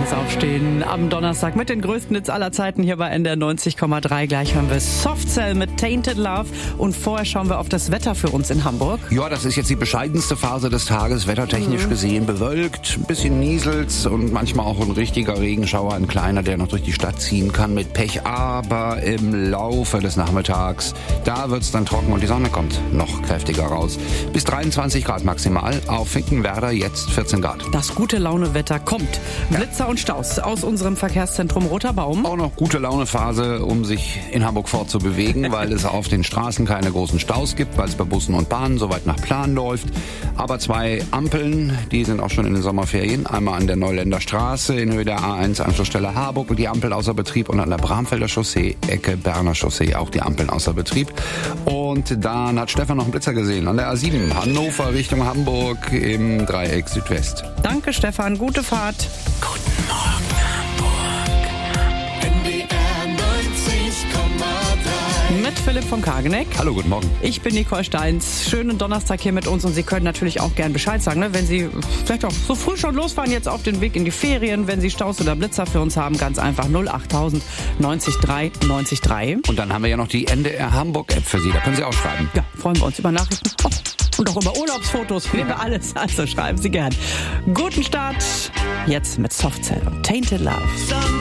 frühes Aufstehen am Donnerstag mit den größten Hits aller Zeiten hier bei NDR 90,3. Gleich hören wir Softcell mit Tainted Love und vorher schauen wir auf das Wetter für uns in Hamburg. Ja, das ist jetzt die bescheidenste Phase des Tages, wettertechnisch gesehen. Bewölkt, ein bisschen nieselt's und manchmal auch ein richtiger Regenschauer, ein kleiner, der noch durch die Stadt ziehen kann mit Pech. Aber im Laufe des Nachmittags, da wird's dann trocken und die Sonne kommt noch kräftiger raus. Bis 23 Grad maximal, auf Finkenwerder jetzt 14 Grad. Das gute Launewetter kommt. Blitzer und Staus aus unserem Verkehrszentrum Roter Baum. Auch noch gute Launephase, um sich in Hamburg fortzubewegen, weil es auf den Straßen keine großen Staus gibt, weil es bei Bussen und Bahnen soweit nach Plan läuft. Aber 2 Ampeln, die sind auch schon in den Sommerferien. Einmal an der Neuländer Straße in Höhe der A1 Anschlussstelle Harburg und die Ampel außer Betrieb und an der Bramfelder Chaussee, Ecke Berner Chaussee, auch die Ampeln außer Betrieb. Und dann hat Stefan noch einen Blitzer gesehen an der A7 Hannover Richtung Hamburg im Dreieck Südwest. Danke Stefan, gute Fahrt. Guten Morgen Hamburg. NDR 90,3. Mit Philipp von Kageneck. Hallo, guten Morgen. Ich bin Nicole Steins. Schönen Donnerstag hier mit uns und Sie können natürlich auch gern Bescheid sagen, ne? Wenn Sie vielleicht auch so früh schon losfahren, jetzt auf den Weg in die Ferien, wenn Sie Staus oder Blitzer für uns haben, ganz einfach 08000 903 903. Und dann haben wir ja noch die NDR Hamburg App für Sie, da können Sie auch schreiben. Ja, freuen wir uns über Nachrichten. Oh, und auch über Urlaubsfotos, nehmen wir alles. Also schreiben Sie gern. Guten Start jetzt mit Softcell und Tainted Love.